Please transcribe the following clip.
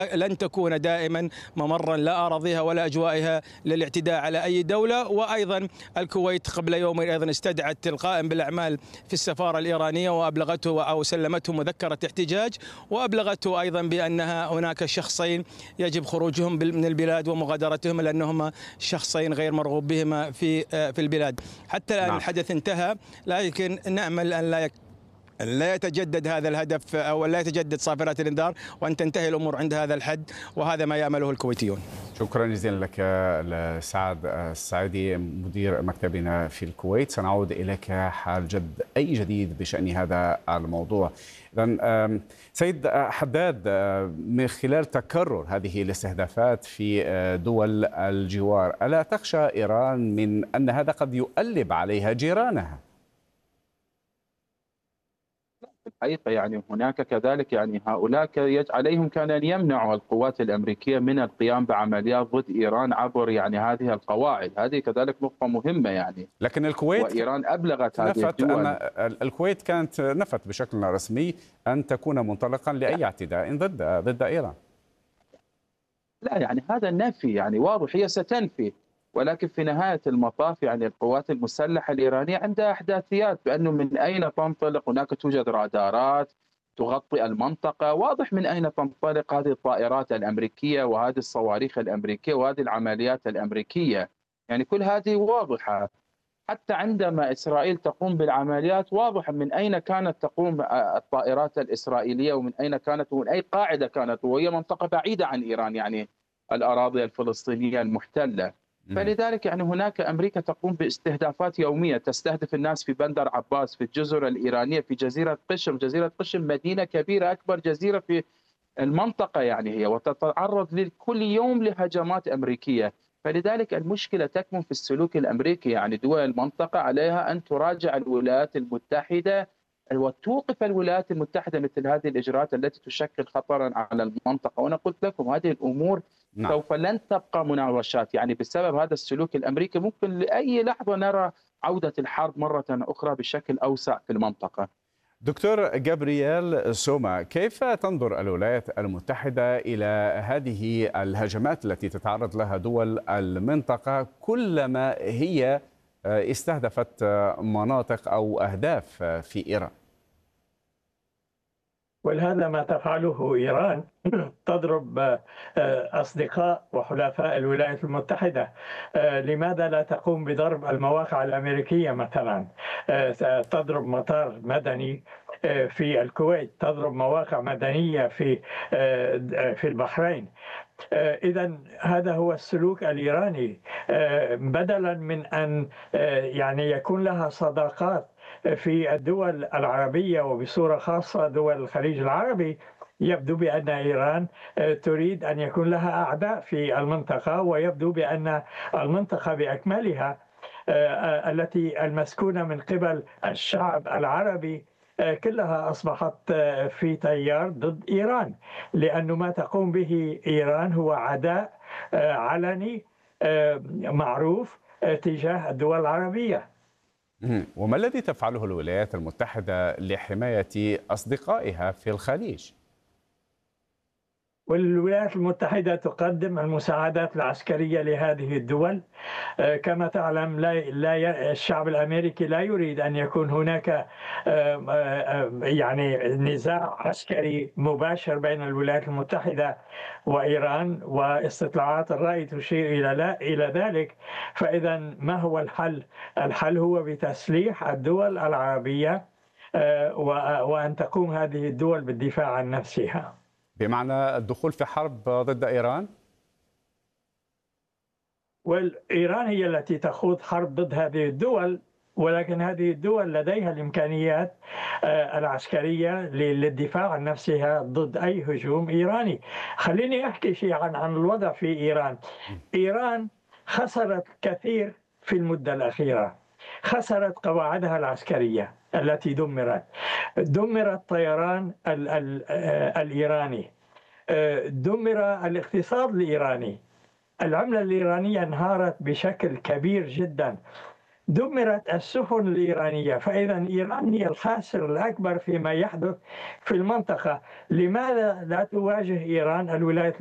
لن تكون دائما ممرا لا أراضيها ولا أجوائها للاعتداء على أي دولة. وأيضا الكويت قبل يومين أيضا استدعت القائم بالأعمال في السفارة الإيرانية وأبلغته أو سلمته مذكرة احتجاج، وأبلغته أيضا بأنها هناك شخصين يجب خروجهم من البلاد ومغادرتهم لأنهما شخصين غير مرغوب بهما في البلاد. حتى الآن نعم. الحدث انتهى، لكن نأمل أن لا يتجدد هذا الهدف أو لا يتجدد صافرات الإنذار وأن تنتهي الأمور عند هذا الحد، وهذا ما يأمله الكويتيون. شكرا جزيلا لك سعد السعيدي مدير مكتبنا في الكويت. سنعود إليك حال جد أي جديد بشأن هذا الموضوع. إذن سيد حداد، من خلال تكرر هذه الاستهدافات في دول الجوار، ألا تخشى إيران من أن هذا قد يؤلب عليها جيرانها؟ الحقيقة يعني هناك كذلك يعني هؤلاء عليهم كان أن يمنعوا القوات الأمريكية من القيام بعمليات ضد إيران عبر يعني هذه القواعد. هذه كذلك نقطة مهمة يعني. لكن الكويت وإيران أبلغت هذه نفت الدول. أن الكويت كانت نفت بشكل رسمي أن تكون منطلقا لأي اعتداء ضد إيران. لا يعني هذا النفي يعني واضح، هي ستنفي، ولكن في نهاية المطاف يعني القوات المسلحة الإيرانية عندها أحداثيات بأنه من أين تنطلق. هناك توجد رادارات تغطي المنطقة، واضح من أين تنطلق هذه الطائرات الأمريكية وهذه الصواريخ الأمريكية وهذه العمليات الأمريكية. يعني كل هذه واضحة. حتى عندما إسرائيل تقوم بالعمليات واضح من أين كانت تقوم الطائرات الإسرائيلية ومن أين كانت ومن أي قاعدة كانت، وهي منطقة بعيدة عن إيران يعني الأراضي الفلسطينية المحتلة. فلذلك يعني هناك أمريكا تقوم باستهدافات يومية، تستهدف الناس في بندر عباس، في الجزر الإيرانية، في جزيرة قشم. جزيرة قشم مدينة كبيرة، أكبر جزيرة في المنطقة يعني هي، وتتعرض كل يوم لهجمات أمريكية. فلذلك المشكلة تكمن في السلوك الأمريكي. يعني دول المنطقة عليها أن تراجع الولايات المتحدة وتوقف الولايات المتحدة مثل هذه الإجراءات التي تشكل خطرا على المنطقة. وأنا قلت لكم هذه الأمور نعم. سوف لن تبقى مناوشات، يعني بسبب هذا السلوك الأمريكي ممكن لأي لحظة نرى عودة الحرب مرة أخرى بشكل أوسع في المنطقة. دكتور جابرييل سوما، كيف تنظر الولايات المتحدة إلى هذه الهجمات التي تتعرض لها دول المنطقة كلما هي استهدفت مناطق أو أهداف في إيران؟ ولهذا ما تفعله إيران تضرب أصدقاء وحلفاء الولايات المتحدة. لماذا لا تقوم بضرب المواقع الأمريكية مثلا؟ تضرب مطار مدني في الكويت، تضرب مواقع مدنية في البحرين. إذا هذا هو السلوك الإيراني. بدلا من أن يعني يكون لها صداقات في الدول العربية وبصورة خاصة دول الخليج العربي، يبدو بأن إيران تريد أن يكون لها أعداء في المنطقة، ويبدو بأن المنطقة بأكملها التي المسكونة من قبل الشعب العربي كلها أصبحت في تيار ضد إيران، لأن ما تقوم به إيران هو عداء علني معروف تجاه الدول العربية. وما الذي تفعله الولايات المتحدة لحماية أصدقائها في الخليج؟ والولايات المتحدة تقدم المساعدات العسكرية لهذه الدول. كما تعلم الشعب الأمريكي لا يريد أن يكون هناك يعني نزاع عسكري مباشر بين الولايات المتحدة وإيران، واستطلاعات الرأي تشير إلى ذلك. فإذا ما هو الحل؟ الحل هو بتسليح الدول العربية وأن تقوم هذه الدول بالدفاع عن نفسها. بمعنى الدخول في حرب ضد إيران؟ وإيران هي التي تخوض حرب ضد هذه الدول، ولكن هذه الدول لديها الإمكانيات العسكرية للدفاع عن نفسها ضد أي هجوم إيراني. خليني أحكي شيء عن الوضع في إيران. إيران خسرت كثير في المدة الأخيرة. خسرت قواعدها العسكرية التي دمر الطيران الإيراني، دمر الاقتصاد الإيراني، العملة الإيرانية انهارت بشكل كبير جدا. دمرت السفن الإيرانية، فإذا إيران هي الخاسر الأكبر فيما يحدث في المنطقة. لماذا لا تواجه إيران الولايات